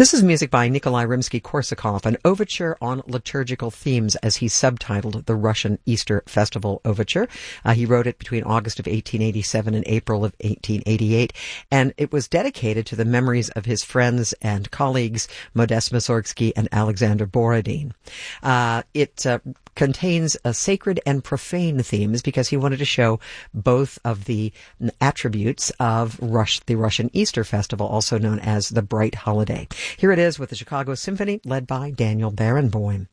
This is music by Nikolai Rimsky-Korsakov, an overture on liturgical themes, as he subtitled the Russian Easter Festival Overture. He wrote it between August of 1887 and April of 1888, and it was dedicated to the memories of his friends and colleagues, Modest Mussorgsky and Alexander Borodin. It contains sacred and profane themes because he wanted to show both of the attributes of the Russian Easter Festival, also known as the Bright Holiday. Here it is with the Chicago Symphony, led by Daniel Barenboim.